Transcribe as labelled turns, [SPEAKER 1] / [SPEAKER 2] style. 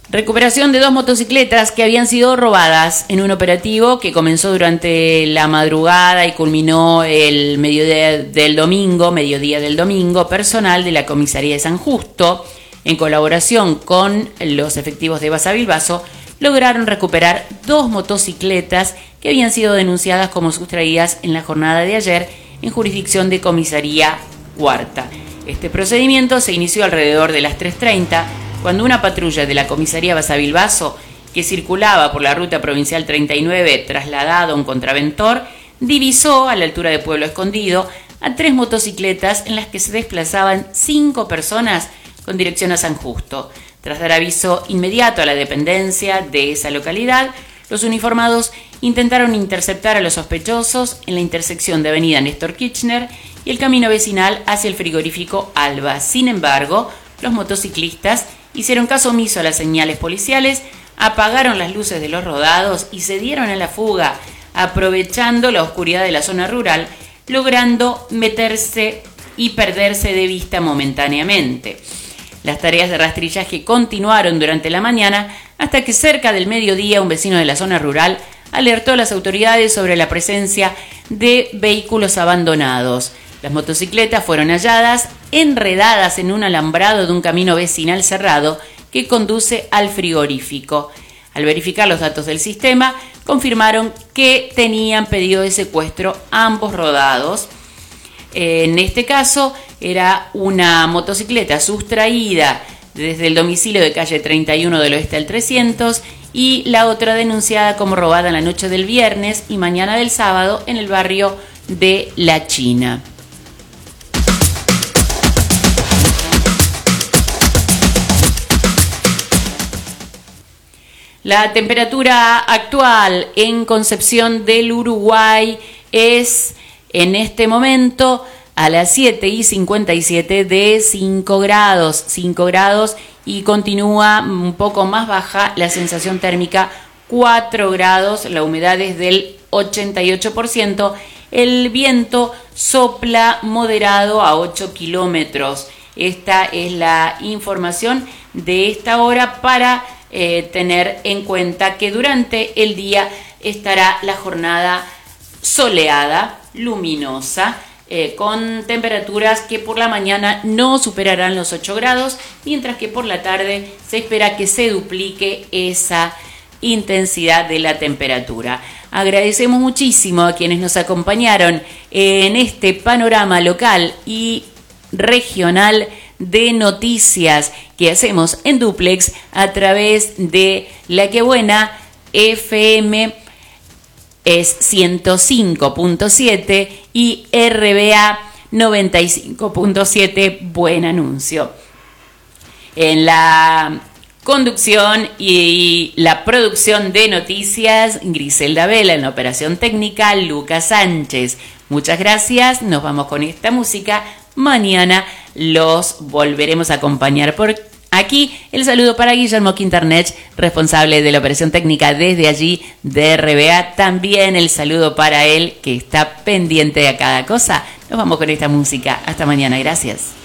[SPEAKER 1] Recuperación de 2 motocicletas que habían sido robadas en un operativo que comenzó durante la madrugada y culminó el mediodía del domingo, personal de la comisaría de San Justo, en colaboración con los efectivos de Basavilbaso, lograron recuperar 2 motocicletas que habían sido denunciadas como sustraídas en la jornada de ayer en jurisdicción de comisaría cuarta. Este procedimiento se inició alrededor de las 3:30, cuando una patrulla de la comisaría Basavilbaso, que circulaba por la ruta provincial 39 trasladado a un contraventor, divisó a la altura de Pueblo Escondido a 3 motocicletas en las que se desplazaban 5 personas con dirección a San Justo. Tras dar aviso inmediato a la dependencia de esa localidad, los uniformados intentaron interceptar a los sospechosos en la intersección de avenida Néstor Kirchner y el camino vecinal hacia el frigorífico Alba. Sin embargo, los motociclistas hicieron caso omiso a las señales policiales, apagaron las luces de los rodados y se dieron a la fuga, aprovechando la oscuridad de la zona rural, logrando meterse y perderse de vista momentáneamente. Las tareas de rastrillaje continuaron durante la mañana hasta que cerca del mediodía un vecino de la zona rural alertó a las autoridades sobre la presencia de vehículos abandonados. Las motocicletas fueron halladas enredadas en un alambrado de un camino vecinal cerrado que conduce al frigorífico. Al verificar los datos del sistema, confirmaron que tenían pedido de secuestro ambos rodados. En este caso, era una motocicleta sustraída desde el domicilio de calle 31 del Oeste al 300 y la otra denunciada como robada en la noche del viernes y mañana del sábado en el barrio de La China. La temperatura actual en Concepción del Uruguay es en este momento a las 7:57 de 5 grados y continúa un poco más baja la sensación térmica 4 grados, la humedad es del 88%, el viento sopla moderado a 8 kilómetros. Esta es la información de esta hora para tener en cuenta que durante el día estará la jornada soleada, luminosa, con temperaturas que por la mañana no superarán los 8 grados, mientras que por la tarde se espera que se duplique esa intensidad de la temperatura. Agradecemos muchísimo a quienes nos acompañaron en este panorama local y regional de noticias que hacemos en dúplex a través de La Que Buena FM es 105.7 y RBA 95.7. Buen anuncio. En la conducción y la producción de noticias, Griselda Vela. En la operación técnica, Lucas Sánchez. Muchas gracias. Nos vamos con esta música. Mañana los volveremos a acompañar por aquí. El saludo para Guillermo Quinternech, responsable de la operación técnica desde allí de RBA. También el saludo para él, que está pendiente de cada cosa. Nos vamos con esta música. Hasta mañana. Gracias.